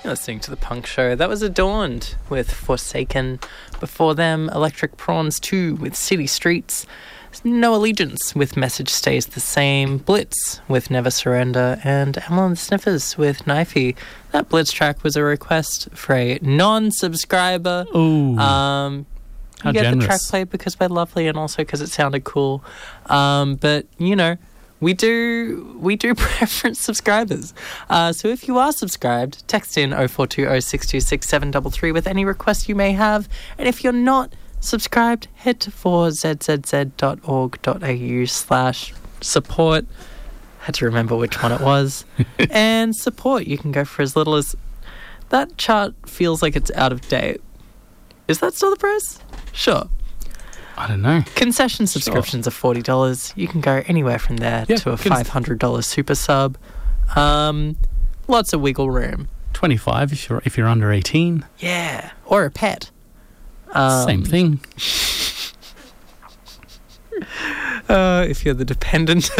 Listening to The Punk Show. That was Adorned with Forsaken. Before them, Electric Prawns 2 with City Streets. No Allegiance with Message Stays the Same. Blitz with Never Surrender. And Emma and the Sniffers with Knifey. That Blitz track was a request for a non-subscriber. Ooh. How How get generous. the track played because we're lovely and also because it sounded cool. But, you know, we do preference subscribers. So if you are subscribed, text in 0420626733 with any requests you may have. And if you're not subscribed, head to 4zzz.org.au/support. Had to remember which one it was. And support. You can go for as little as... That chart feels like it's out of date. Is that still the price? Sure. I don't know. Concession subscriptions are $40. You can go anywhere from there to a $500 super sub. Lots of wiggle room. 25 if you're under 18. Yeah. Or a pet. Same thing. If you're the dependent